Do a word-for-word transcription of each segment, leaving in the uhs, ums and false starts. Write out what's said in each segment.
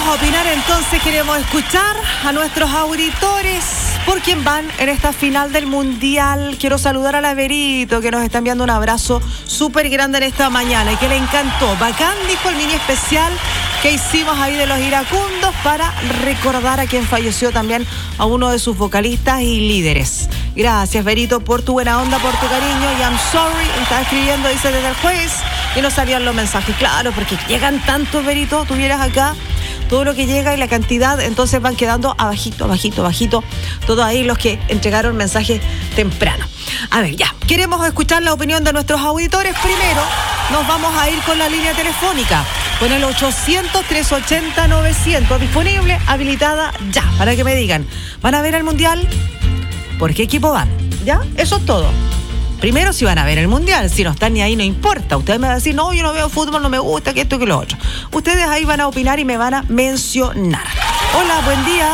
a opinar, entonces queremos escuchar a nuestros auditores por quién van en esta final del Mundial. Quiero saludar a la Verito, que nos está enviando un abrazo súper grande en esta mañana y que le encantó. Bacán, dijo el mini especial que hicimos ahí de los iracundos para recordar a quien falleció también, a uno de sus vocalistas y líderes. Gracias, Verito, por tu buena onda, por tu cariño. Y I'm sorry, estaba escribiendo, dice, desde el jueves y no salían los mensajes. Claro, porque llegan tantos, Verito, tuvieras acá todo lo que llega y la cantidad, entonces van quedando abajito, abajito, abajito, todos ahí los que entregaron mensajes temprano. A ver, ya, queremos escuchar la opinión de nuestros auditores. Primero, nos vamos a ir con la línea telefónica, con el ochocientos, trescientos ochenta, novecientos, disponible, habilitada ya, para que me digan, ¿van a ver el Mundial? ¿Por qué equipo van? ¿Ya? Eso es todo. Primero, si van a ver el Mundial, si no están ni ahí, no importa. Ustedes me van a decir, no, yo no veo fútbol, no me gusta, que esto, que lo otro. Ustedes ahí van a opinar y me van a mencionar. Hola, buen día.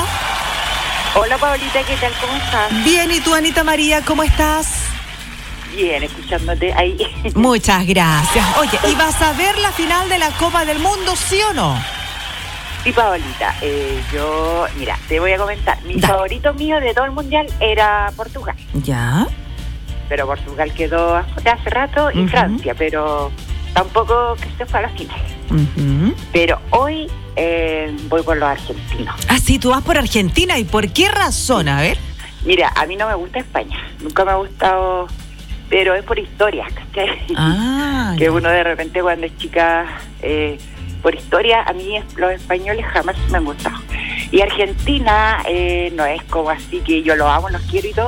Hola, Paulita, ¿qué tal? ¿Cómo estás? Bien, ¿y tú, Anita María, cómo estás? Bien, escuchándote ahí. Muchas gracias. Oye, ¿y vas a ver la final de la Copa del Mundo, sí o no? Sí, Paulita, eh, yo, mira, te voy a comentar. Mi Dale. favorito mío de todo el Mundial era Portugal. Ya. Pero Portugal quedó de hace rato y Uh-huh. Francia, pero tampoco que se fue a la final. Uh-huh. Pero hoy eh, voy por los argentinos. Ah, sí, tú vas por Argentina. ¿Y por qué razón? A ver. Mira, a mí no me gusta España, nunca me ha gustado, pero es por historia, ¿cachai? Ah, Que uno de repente cuando es chica, eh, por historia, a mí los españoles jamás me han gustado. Y Argentina eh, no es como así que yo los amo, los quiero y todo,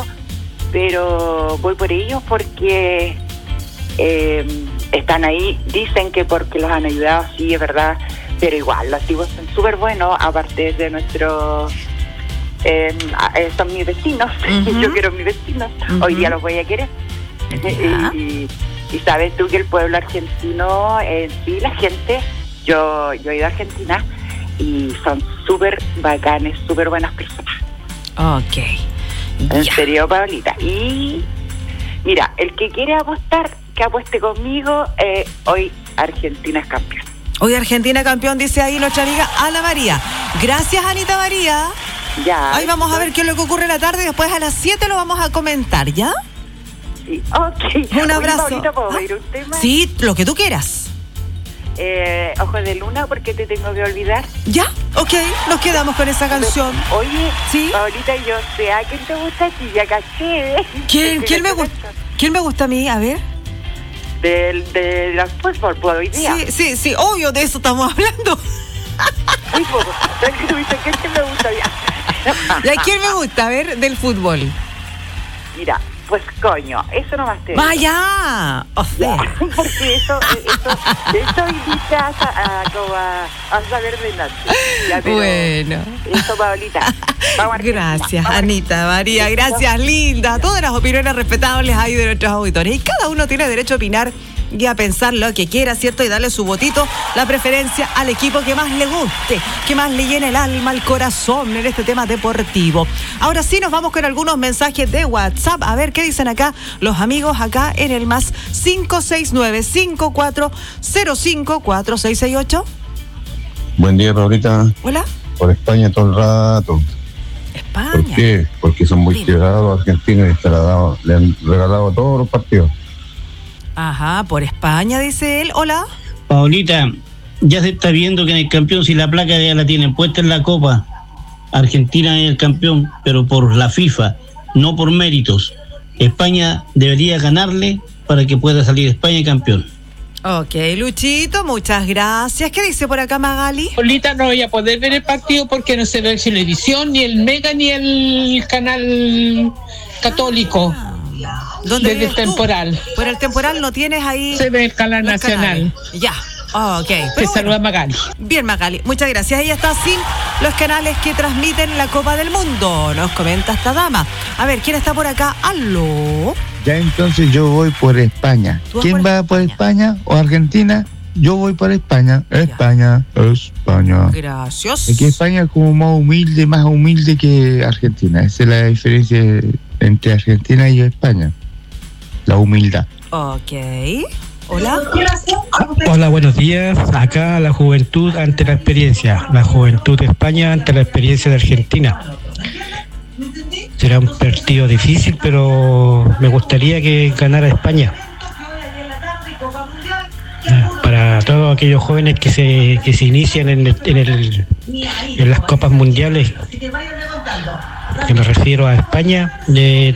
pero voy por ellos porque eh, están ahí, dicen que porque los han ayudado, sí, es verdad, pero igual, los tipos son súper buenos, aparte de nuestros... Eh, eh, son mis vecinos, uh-huh. Yo quiero mis vecinos, uh-huh. Hoy día los voy a querer. Yeah. y, y sabes tú que el pueblo argentino, en eh, sí, la gente, yo, yo he ido a Argentina y son súper bacanes, súper buenas personas. Ok. En Ya. serio, Pablita. Y mira, el que quiere apostar, que apueste conmigo, eh, hoy Argentina es campeón. Hoy Argentina campeón, dice ahí nuestra amiga Ana María. Gracias, Anita María. Ya. Ahí vamos a ver qué es lo que ocurre en la tarde. Después a las siete lo vamos a comentar, ¿ya? Sí, ok. Un abrazo. Oye, Paulita, ¿puedo ¿Ah? pedir un tema? Sí, lo que tú quieras. Eh, Ojos de Luna, porque te tengo que olvidar. ¿Ya? Ok, nos quedamos con esa canción. Oye, ¿Sí? Paulita, yo sé a quién te gusta a ti, ya caché. ¿Quién, ¿quién me gusta? ¿Quién me gusta a mí? A ver. Del de la fútbol, pues, hoy día. Sí, sí, sí, obvio, de eso estamos hablando. Muy poco. ¿Quién te gusta? ¿Y a quién me gusta? A ver, del fútbol. Mira, pues coño, eso nomás te digo. ¡Vaya! O sea. Porque eso, eso, eso invita a, a, como a, a saber de nada. Ya, pero Bueno. eso, Paulita. Vamos a Gracias, vamos a Anita, María, gracias, linda. Todas las opiniones respetables hay de nuestros auditores. Y cada uno tiene derecho a opinar y a pensar lo que quiera, ¿cierto? Y darle su votito, la preferencia al equipo que más le guste, que más le llene el alma, el corazón en este tema deportivo. Ahora sí, nos vamos con algunos mensajes de WhatsApp. A ver, ¿qué dicen acá los amigos acá en el más cinco seis nueve, cinco cuatro cero cinco, cuatro seis seis ocho? Buen día, Paulita. Hola. Por España todo el rato. España. ¿Por qué? Porque son muy Dime. tirados los argentinos y se la dado- le han regalado todos los partidos. Ajá, por España, dice él. Hola. Paulita, ya se está viendo que en el campeón, si la placa ya la tienen puesta en la copa, Argentina es el campeón, pero por la FIFA, no por méritos. España debería ganarle para que pueda salir España campeón. Ok, Luchito, muchas gracias. ¿Qué dice por acá Magali? Paulita, no voy a poder ver el partido porque no se ve en televisión, ni el Mega, ni el canal católico. Ah, ¿dónde Desde el vives tú? temporal. Por el temporal no tienes ahí Se ve el canal los nacional. canales. Ya, ok. Te Pero saluda bueno, Magali. bien Magali, muchas gracias. Ella está sin los canales que transmiten la Copa del Mundo. Nos comenta esta dama. A ver, ¿quién está por acá? ¿Aló? Ya entonces yo voy por España. ¿Tú vas ¿Quién por va por España? España o Argentina? Yo voy por España. España, España. Gracias. Es que España es como más humilde, más humilde que Argentina. Esa es la diferencia entre Argentina y España. La humildad. Ok. Hola. Hola, buenos días. Acá la juventud ante la experiencia. La juventud de España ante la experiencia de Argentina. Será un partido difícil, pero me gustaría que ganara España. Para todos aquellos jóvenes que se que se inician en el, en, el, en las copas mundiales, que me refiero a España, de